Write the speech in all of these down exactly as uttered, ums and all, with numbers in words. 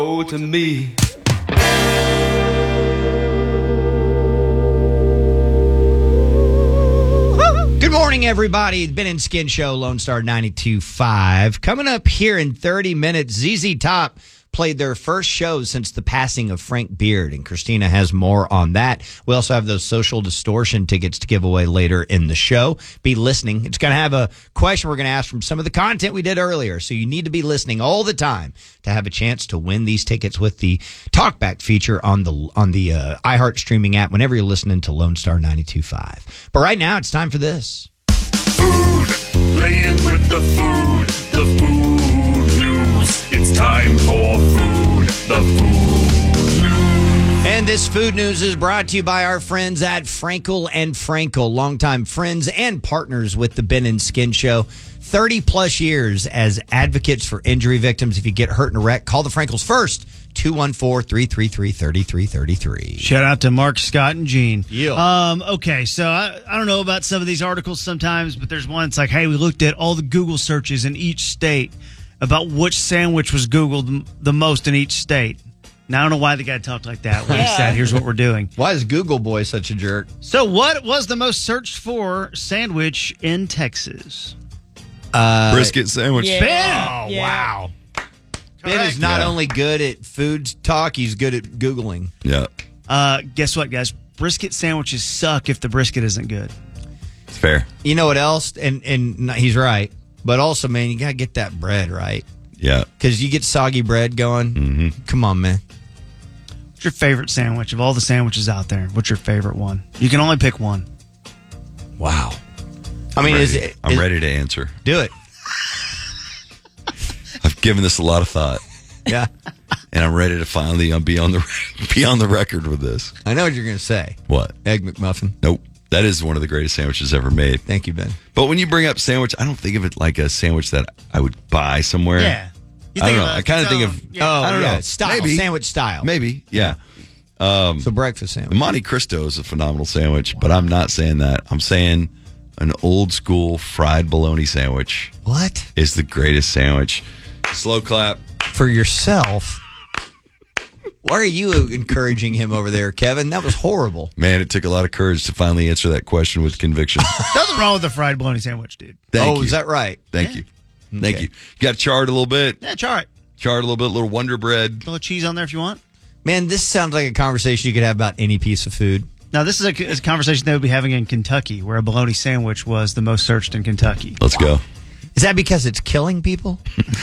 Oh, to me. Good morning, everybody. Ben and Skin Show, Lone Star ninety-two point five. Coming up here in thirty minutes, Z Z Top played their first show since the passing of Frank Beard, and Christina has more on that. We also have those Social Distortion tickets to give away later in the show. Be listening. It's going to have a question we're going to ask from some of the content we did earlier, so you need to be listening all the time to have a chance to win these tickets with the Talkback feature on the on the uh, iHeart streaming app whenever you're listening to Lone Star ninety-two point five. But right now, it's time for this. Food, playing with the food, the food news. It's time for food, the food news. And this food news is brought to you by our friends at Frankel and Frankel, longtime friends and partners with the Ben and Skin Show. thirty plus years as advocates for injury victims. If you get hurt in a wreck, call the Frankels first. two one four, three three three, three three three three. Shout out to Mark, Scott, and Gene. Yeah. Um, okay, so I, I don't know about some of these articles sometimes, but there's one that's like, hey, we looked at all the Google searches in each state about which sandwich was Googled the most in each state. Now, I don't know why the guy talked like that when he said, here's what we're doing. Why is Google Boy such a jerk? So what was the most searched for sandwich in Texas? Uh, Brisket sandwich. Yeah. Ben! Yeah. Wow. Ben is not Yeah. only good at food talk, he's good at Googling. Yeah, Uh, guess what, guys? Brisket sandwiches suck if the brisket isn't good. it's fair. You know what else? And, and he's right. But also, man, you got to get that bread right. Yeah. Because you get soggy bread going. Mm-hmm. Come on, man. What's your favorite sandwich of all the sandwiches out there? What's your favorite one? You can only pick one. Wow. I mean, ready, is it? I'm is, ready to answer. Do it. I've given this a lot of thought, Yeah. and I'm ready to finally um, be on the be on the record with this. I know what you're going to say. What? Egg McMuffin. Nope. That is one of the greatest sandwiches ever made. Thank you, Ben. But when you bring up sandwich, I don't think of it like a sandwich that I would buy somewhere. Yeah. You I don't know. about I kind of think its of. own- yeah. Oh, I don't yeah. know. Style. Maybe. Sandwich style. Maybe. Yeah. So breakfast The sandwich. Monte Cristo is a phenomenal sandwich, but I'm not saying that. I'm saying an old school fried bologna sandwich What? is the greatest sandwich. Slow clap. For yourself? Why are you encouraging him over there, Kevin? That was horrible. Man, it took a lot of courage to finally answer that question with conviction. Nothing wrong with the fried bologna sandwich, dude. Thank oh, you. is that right? Thank you. Thank Okay. you. You got to char it a little bit. Yeah, try it. Char it a little bit, a little Wonder Bread. A little cheese on there if you want. Man, this sounds like a conversation you could have about any piece of food. Now, this is a, is a conversation they would be having in Kentucky, where a bologna sandwich was the most searched in Kentucky. Let's go. Is that because it's killing people?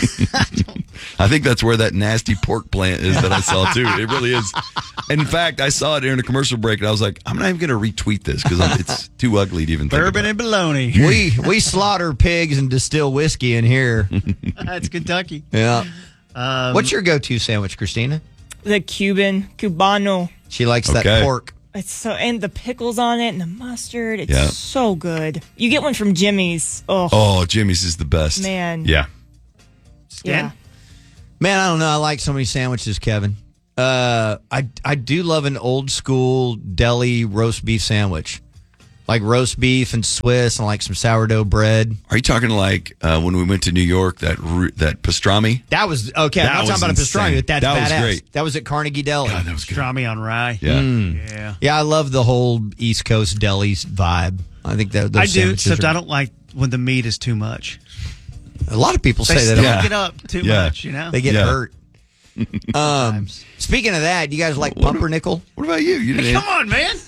I think that's where that nasty pork plant is that I saw too. It really is. In fact, I saw it during a commercial break, and I was like, I'm not even going to retweet this because it's too ugly to even think Bourbon about. and bologna. we we slaughter pigs and distill whiskey in here. That's Kentucky. Yeah. Um, What's your go-to sandwich, Christina? The Cuban Cubano. She likes that Okay. pork. It's so and the pickles on it and the mustard. It's Yeah. so good. You get one from Jimmy's. Oh, Oh, Jimmy's is the best. man. Yeah. Yeah. Man, I don't know. I like so many sandwiches, Kevin. Uh, I I do love an old school deli roast beef sandwich, like roast beef and Swiss and like some sourdough bread. Are you talking like uh, when we went to New York, that ru- that pastrami? That was okay. That I'm not was talking about a insane. pastrami, but that's That was badass. great. That was at Carnegie Deli. God, that was good. Pastrami on rye. Yeah. Yeah. Yeah, I love the whole East Coast delis vibe. I think that those I do, sandwiches except are- I don't like when the meat is too much. A lot of people They say stick that. Yeah. it up too Yeah. much, you know? They get Yeah. hurt. Um, speaking of that, you guys like What- pumpernickel? What about you? You didn't. Come on, man.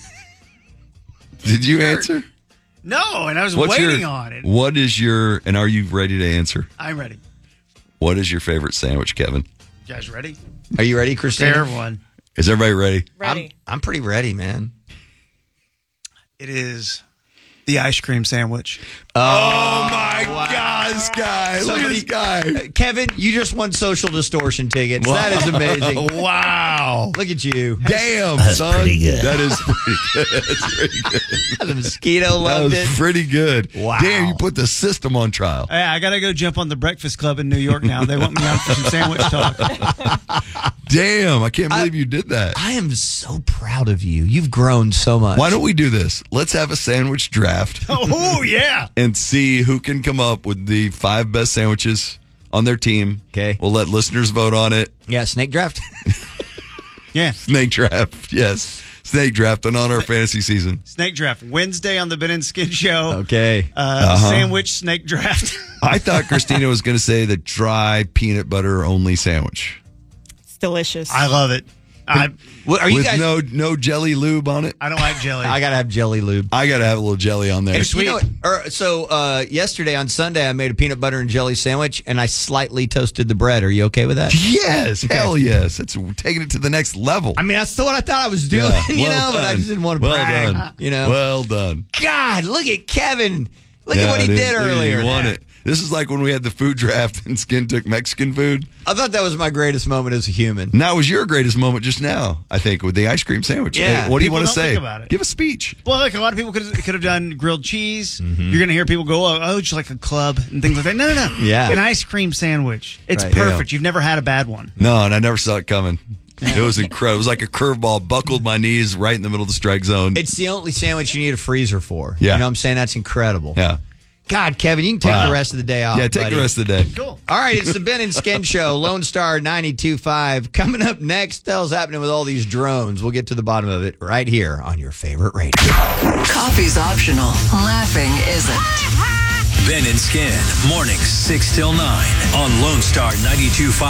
Did you answer? No, and I was What's waiting your, on it. What is your? And are you ready to answer? I'm ready. What is your favorite sandwich, Kevin? You guys ready? Are you ready, Christina? Fair one. Is everybody ready? Ready. I'm, I'm pretty ready, man. It is the ice cream sandwich. Oh my God, this guy! Look at this guy! Kevin, you just won Social Distortion tickets. That is amazing. Wow! Look at you. Damn, son. pretty good. That is pretty good. That's pretty good. The mosquito That loved was it. pretty good. Wow. Damn, you put the system on trial. Hey, I got to go jump on the Breakfast Club in New York now. They want me on for some sandwich talk. Damn, I can't believe you did that. I am so proud of you. You've grown so much. Why don't we do this? Let's have a sandwich draft Oh, yeah. and see who can come up with the five best sandwiches on their team. Okay. We'll let listeners vote on it. Yeah, snake draft. Yeah. Snake draft. Yes. Snake draft and on our fantasy season. Snake draft Wednesday on the Ben and Skid Show. Okay. Uh, Sandwich snake draft. I thought Christina was going to say the dry peanut butter only sandwich. It's delicious. I love it. I What are you With guys? no no jelly lube on it. I don't like jelly. I gotta have jelly lube. I got to have a little jelly on there. And you know what? Or, so uh, yesterday on Sunday, I made a peanut butter and jelly sandwich, and I slightly toasted the bread. Are you okay with that? Yes. Hell yes. That's taking it to the next level. I mean, that's still what I thought I was doing, Yeah, you well know, but I done. just didn't want to Well brag. done. You know, Well done. God, look at Kevin. Look Yeah, at what he dude. did Look at- earlier. He won it. This is like when we had the food draft and Skin took Mexican food. I thought that was my greatest moment as a human. And that was your greatest moment just now, I think, with the ice cream sandwich. Yeah. Hey, what do you People want to don't say? think about it. Give a speech. Well, like a lot of people could could have done grilled cheese. Mm-hmm. You're going to hear people go, "Oh, oh, just like a club and things like that." No, no, no. Yeah. An ice cream sandwich. It's Right. perfect. You've never had a bad one. No, and I never saw it coming. It was incredible. It was like a curveball, buckled my knees right in the middle of the strike zone. It's the only sandwich you need a freezer for. Yeah. You know what I'm saying? That's incredible. yeah. God, Kevin, you can take Wow. the rest of the day off. Yeah, take buddy. the rest of the day. Cool. All right, it's the Ben and Skin Show, Lone Star ninety-two point five. Coming up next, the hell's happening with all these drones? We'll get to the bottom of it right here on your favorite radio. Coffee's optional. Laughing isn't. Ben and Skin, mornings six till nine on Lone Star ninety-two point five.